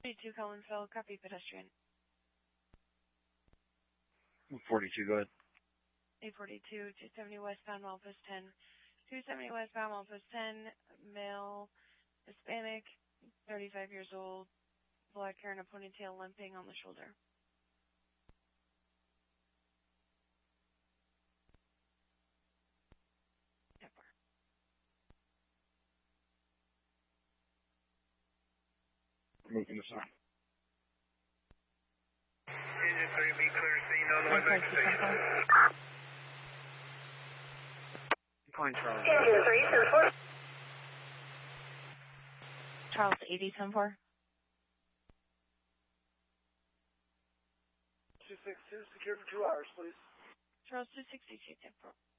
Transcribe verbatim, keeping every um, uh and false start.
forty-two Collinsville, copy pedestrian. forty-two, go ahead. eight forty-two, two seventy westbound, Malpas ten. two seventy westbound, Malpas ten, male, Hispanic, thirty-five years old, black hair and a ponytail, limping on the shoulder. Moving the sign. Engine three, be clear, scene on the way back to station. Decline Charles. Engine three, ten four. Charles eighty, ten four. two sixty-two, secure for two hours, please. Charles two sixty-two, ten four.